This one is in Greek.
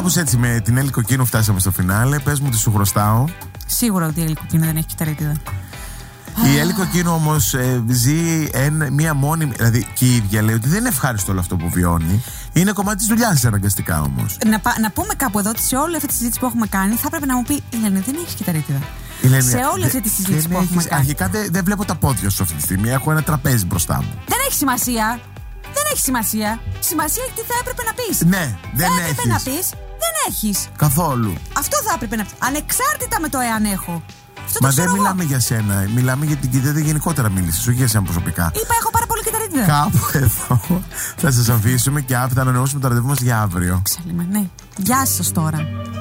κάπως έτσι με την Έλλη Κοκκίνου φτάσαμε στο φινάλε. Πες μου τι σου χρωστάω. Σίγουρα ότι η Έλλη Κοκκίνου δεν έχει κυταρίτιδα. Η Έλλη Κοκκίνου όμως ζει μία μόνιμη. Δηλαδή και η ίδια λέει ότι δεν είναι ευχάριστο όλο αυτό που βιώνει. Είναι κομμάτι της δουλειάς αναγκαστικά όμως. Να πούμε κάπου εδώ ότι σε όλη αυτή τη συζήτηση που έχουμε κάνει θα έπρεπε να μου πει: Ηλένη, δεν έχει κυταρίτιδα. Σε όλη αυτή τη συζήτηση που έχουμε κάνει. Αρχικά δεν βλέπω τα πόδια σου αυτή τη στιγμή. Έχω ένα τραπέζι μπροστά μου. Δεν έχει σημασία. Δεν έχει σημασία. Σημασία έχει τι θα έπρεπε να πεις. Ναι, δεν έχεις. Έπρεπε να πεις, δεν έχεις. Καθόλου. Αυτό θα έπρεπε να πεις. Ανεξάρτητα με το εάν έχω. Μα δεν μιλάμε για σένα. Μιλάμε για την κυταρίτιδα γενικότερα. Μίλησες, όχι για σένα προσωπικά. Είπα, έχω πάρα πολύ κυταρίτιδα. Κάπου εδώ θα σας αφήσουμε και θα ανανεώσουμε το ραντεβού μας για αύριο. Ξέλιμε, ναι. Γεια σας τώρα.